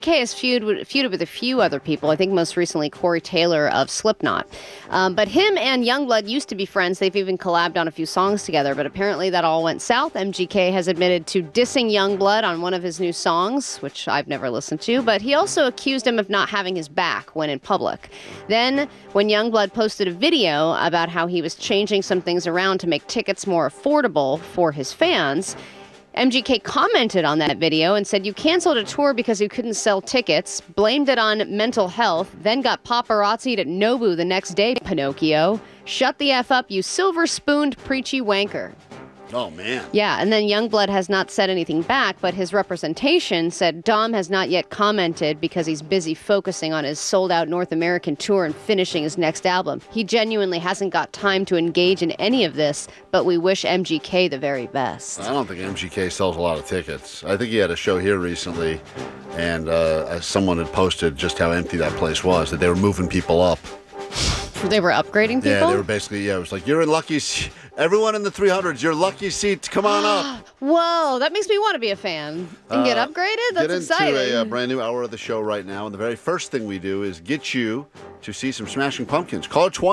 has feuded with a few other people. I think most recently Corey Taylor of Slipknot. But him and Youngblood used to be friends. They've even collabed on a few songs together, but apparently that all went south. MGK has admitted to dissing Youngblood on one of his new songs, which I've never listened to, but he also accused him of not having his back when in public. Then, when Youngblood posted a video about how he was changing some things around to make tickets more affordable for his fans, MGK commented on that video and said, "You canceled a tour because you couldn't sell tickets, blamed it on mental health, then got paparazzi'd at Nobu the next day, Pinocchio. Shut the F up, you silver-spooned preachy wanker." Oh, man. Yeah, and then Youngblood has not said anything back, but his representation said Dom has not yet commented because he's busy focusing on his sold-out North American tour and finishing his next album. He genuinely hasn't got time to engage in any of this, but we wish MGK the very best. I don't think MGK sells a lot of tickets. I think he had a show here recently, and someone had posted just how empty that place was, that they were moving people up. They were upgrading people? Yeah, they were basically, it was like, you're in lucky, everyone in the 300s, your lucky seats, come on up. Whoa, that makes me want to be a fan. And get upgraded? That's exciting. Get into a brand new hour of the show right now, and the very first thing we do is get you to see some Smashing Pumpkins. Call it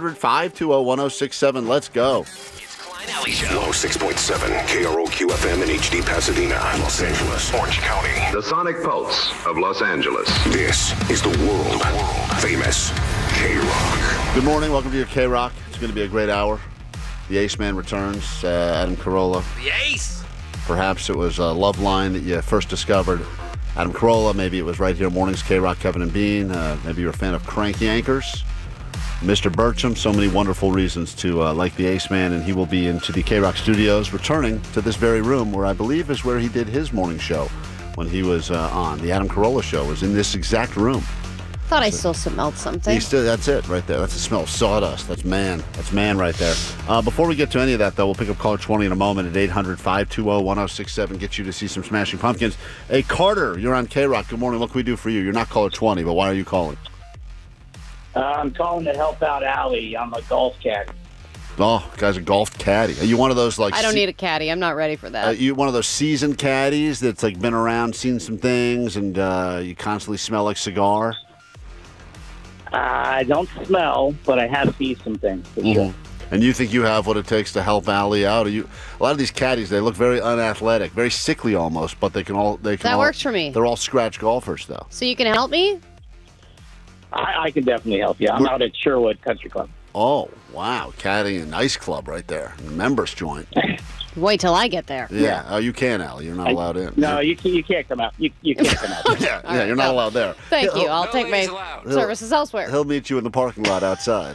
800-520-1067. Let's go. Klein Alley Show. 106.7 KROQ FM in HD Pasadena, Los Angeles, Orange County. The Sonic Pulse of Los Angeles. This is the world famous K-Rock. Good morning. Welcome to your K-Rock. It's going to be a great hour. The Ace Man returns, Adam Carolla. The Ace! Perhaps it was a love line that you first discovered. Adam Carolla, maybe it was right here, Mornings, K-Rock, Kevin and Bean. Maybe you're a fan of Cranky Anchors. Mr. Bircham, so many wonderful reasons to like the Ace Man, and he will be into the K-Rock studios, returning to this very room where I believe is where he did his morning show when he was on. The Adam Carolla show was in this exact room. Thought I still smelled something. That's it right there. That's the smell of sawdust. That's man. That's man right there. Before we get to any of that, though, we'll pick up caller 20 in a moment at 800-520-1067. Get you to see some Smashing Pumpkins. Hey, Carter, you're on K-Rock. Good morning. What can we do for you? You're not caller 20, but why are you calling? I'm calling to help out Allie. I'm a golf caddy. Oh, guy's a golf caddy. Are you one of those like? I don't need a caddy. I'm not ready for that. You one of those seasoned caddies that's like been around, seen some things, and you constantly smell like cigar? I don't smell, but I have seen some things for sure. And you think you have what it takes to help Allie out? A lot of these caddies, they look very unathletic, very sickly almost, but they can all. That works for me. They're all scratch golfers, though. So you can help me? I can definitely help you. I'm out at Sherwood Country Club. Oh, wow. Caddy and Ice Club right there. Members joint. Wait till I get there. Yeah. Oh, you can, Allie. You're not allowed in. No, you can't come out. You can't come out. Yeah, you're not allowed there. Thank you. I'll take my services elsewhere. He'll meet you in the parking lot outside.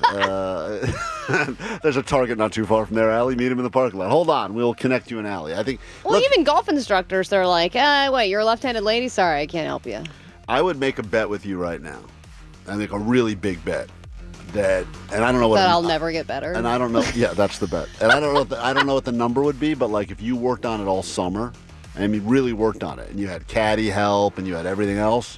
There's a Target not too far from there, Allie. Meet him in the parking lot. Hold on. We'll connect you and Allie. I think. Well, even golf instructors, they're like, wait, you're a left-handed lady? Sorry, I can't help you. I would make a bet with you right now. I make a really big bet. And I don't know what that I'll never get better. And I don't know. Yeah, that's the bet. And I don't know. I don't know what the number would be, but like if you worked on it all summer, really worked on it, and you had caddy help and you had everything else,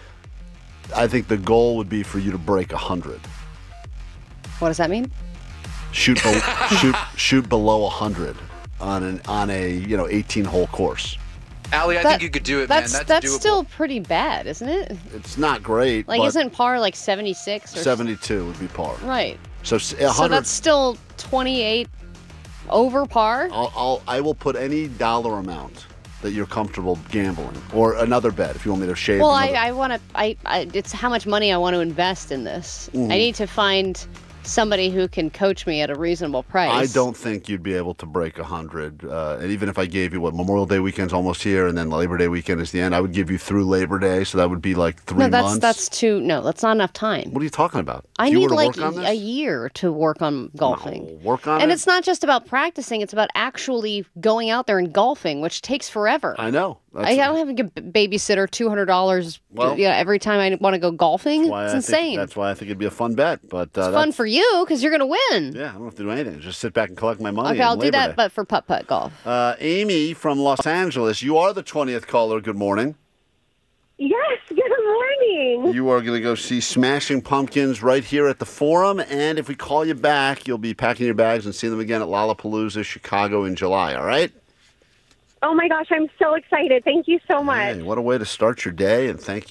I think the goal would be for you to break 100. What does that mean? Shoot below 100 on a 18-hole course. Allie, I think you could do it, man. That's doable. Still pretty bad, isn't it? It's not great. Like, isn't par like 76 or 72 would be par. Right. So 100. So that's still 28 over par. I will put any dollar amount that you're comfortable gambling, or another bet if you want me to shave. Well, I want to. It's how much money I want to invest in this. I need to find somebody who can coach me at a reasonable price. I don't think you'd be able to break 100. And even if I gave you Memorial Day weekend's almost here, and then Labor Day weekend is the end, I would give you through Labor Day, so that would be like 3 months. That's not enough time. What are you talking about? I need like a year to work on golfing. No, work on it? And it's not just about practicing, it's about actually going out there and golfing, which takes forever. I know. I don't have to give babysitter $200 every time I want to go golfing. It's insane. That's why I think it'd be a fun bet. But it's fun for you because you're going to win. Yeah, I don't have to do anything. Just sit back and collect my money. Okay, I'll do that, but for putt-putt golf. Amy from Los Angeles, you are the 20th caller. Good morning. Yes, good morning. You are going to go see Smashing Pumpkins right here at the Forum, and if we call you back, you'll be packing your bags and seeing them again at Lollapalooza, Chicago in July, all right? Oh my gosh, I'm so excited. Thank you so much. Man, what a way to start your day, and thank